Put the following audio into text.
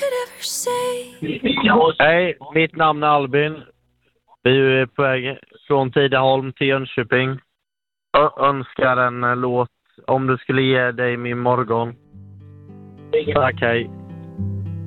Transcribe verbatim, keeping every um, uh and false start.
Hej, mitt namn är Albin. Vi är på väg från Tidaholm till Jönköping. Ö- önskar en låt Om du skulle ge dig min morgon. Tack, hej.